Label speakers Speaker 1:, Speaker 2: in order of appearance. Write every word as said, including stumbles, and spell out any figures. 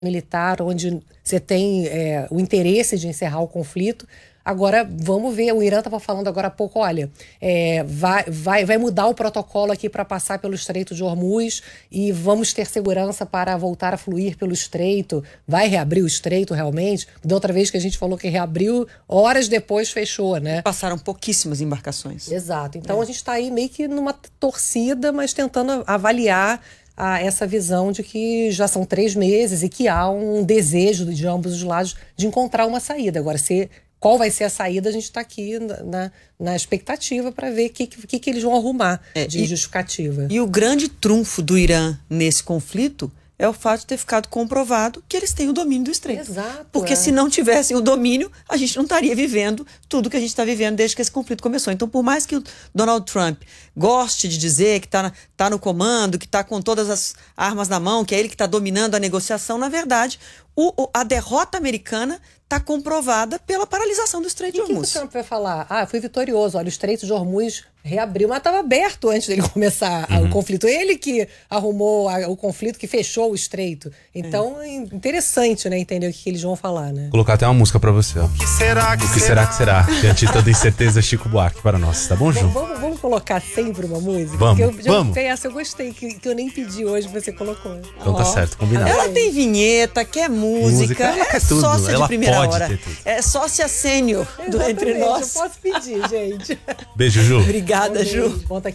Speaker 1: militar, onde você tem é, o interesse de encerrar o conflito. Agora, vamos ver, o Irã estava falando agora há pouco, olha, é, vai, vai, vai mudar o protocolo aqui para passar pelo Estreito de Hormuz e vamos ter segurança para voltar a fluir pelo Estreito. Vai reabrir o Estreito realmente? Da outra vez que a gente falou que reabriu, horas depois fechou, né?
Speaker 2: Passaram pouquíssimas embarcações.
Speaker 1: Exato. Então
Speaker 2: é.
Speaker 1: a gente está aí meio que numa torcida, mas tentando avaliar a essa visão de que já são três meses e que há um desejo de ambos os lados de encontrar uma saída. Agora, se... qual vai ser a saída, a gente está aqui na, na expectativa para ver o que, que, que eles vão arrumar é, de
Speaker 2: e,
Speaker 1: justificativa.
Speaker 2: E o grande trunfo do Irã nesse conflito é o fato de ter ficado comprovado que eles têm o domínio do Estreito.
Speaker 1: Exato.
Speaker 2: Porque
Speaker 1: é.
Speaker 2: se não tivessem o domínio, a gente não estaria vivendo tudo que a gente está vivendo desde que esse conflito começou. Então, por mais que o Donald Trump goste de dizer que está tá no comando, que está com todas as armas na mão, que é ele que está dominando a negociação, na verdade, o, o, a derrota americana está comprovada pela paralisação do Estreito de Hormuz.
Speaker 1: E o que o Trump vai falar? Ah, fui vitorioso, olha, o Estreito de Hormuz reabriu, mas estava aberto antes dele começar uhum. o conflito. Ele que arrumou a, o conflito, que fechou o Estreito. Então, é. interessante, né, entender o que, que eles vão falar, né?
Speaker 3: Colocar até uma música pra você, ó. O que será que, o que, será? que será? Diante de toda incerteza, Chico Buarque para nós, tá bom, Ju?
Speaker 1: Vamos, vamos colocar sempre uma música?
Speaker 3: Vamos,
Speaker 1: eu já
Speaker 3: vamos.
Speaker 1: Essa eu gostei, que, que eu nem pedi hoje, você colocou.
Speaker 3: Então tá
Speaker 1: oh.
Speaker 3: certo, combinado.
Speaker 2: Ela tem vinheta, quer música, música
Speaker 3: ela
Speaker 2: é
Speaker 3: quer tudo.
Speaker 2: sócia
Speaker 3: Ela
Speaker 2: de primeira
Speaker 3: pode
Speaker 2: hora.
Speaker 3: Ter tudo.
Speaker 2: É sócia sênior do Entre Nós.
Speaker 1: Eu posso pedir, gente.
Speaker 3: Beijo, Ju.
Speaker 2: Obrigada,
Speaker 1: um
Speaker 2: Ju.
Speaker 1: Bom, tá